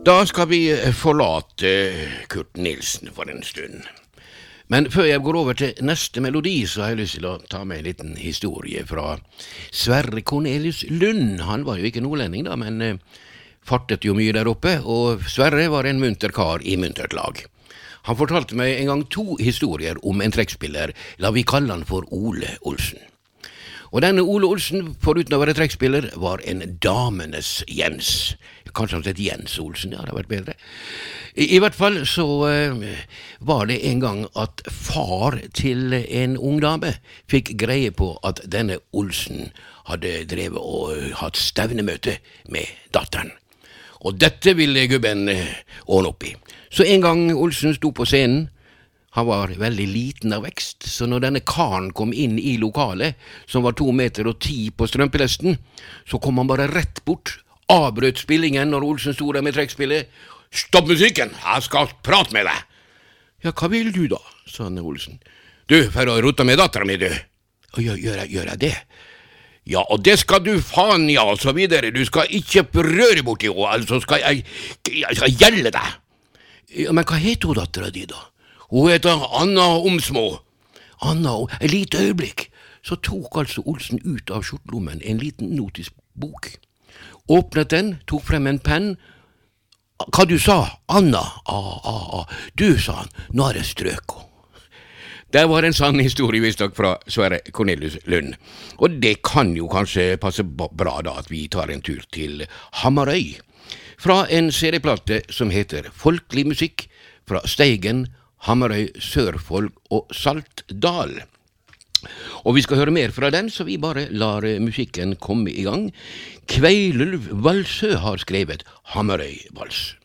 Da skal vi forlate Kurt Nilsen for en stund. Men før jeg går over til neste melodi, så har jeg lyst til å ta med en liten historie fra Sverre Cornelius Lund. Han var jo ikke nordlending da, men fartet jo mye der oppe, og Sverre var en munter kar i muntert lag. Han fortalte meg en gang 2 historier om en trekkspiller, la vi kalle han for Ole Olsen. Og denne Ole Olsen, foruten å være trekkspiller, var en damenes Jens. Kanskje han het Jens Olsen, ja, det hadde vært bedre. I hvert fall så var det en gang at far til en ung dame fikk greie på at denne Olsen hadde drevet og hatt stevnemøte med datteren. Og dette ville gubben ordne opp i. Så en gang Olsen sto på scenen, han var veldig liten av vekst, så når denne karen kom inn i lokalet, som var 2,10 meter på strømpelesten, så kom han bare rett bort, avbrøt spillingen når Olsen sto der med trekkspillet. «Stopp musikken, jeg skal prate med deg!» «Ja, hva vil du da?» sa Olsen. «Du, for å rote med datteren min, du!» Gjør jeg det?» «Ja, og det skal du faen, ja, og så videre. Du skal ikke røre borti henne, altså skal jeg skal gjelde deg!» «Ja, men hva heter hun datteren din da?» «Hun heter Anna Omsmo.» «Anna, et lite øyeblikk!» Så tok altså Olsen ut av skjortlommen en liten notisbok. Åpnet den, tok frem en penn. «Hva du sa? Anna?» «Du», sa han, «nå er det strøk.» Det var en sann historie visstnok fra Sverre Cornelius Lund. Og det kan jo kanskje passe bra da at vi tar en tur til Hamarøy. Fra en serieplate som heter Folkelig musikk fra Steigen, Hamarøy, Sørfold og Saltdal. Og vi skal høre mer fra den, så vi bare lar musikken komme i gang. Kveilulv Valsø har skrevet Hamarøy Vals.